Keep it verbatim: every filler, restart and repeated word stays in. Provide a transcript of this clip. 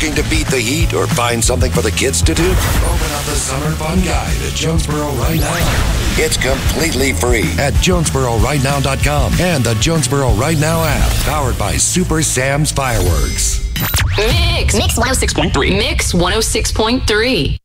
Looking to beat the heat or find something for the kids to do? Open up the Summer Fun Guide at Jonesboro right now. It's completely free at Jonesboro right now dot com and the Jonesboro Right Now app, powered by Super Sam's Fireworks. Mix. Mix one oh six point three. Mix one oh six point three.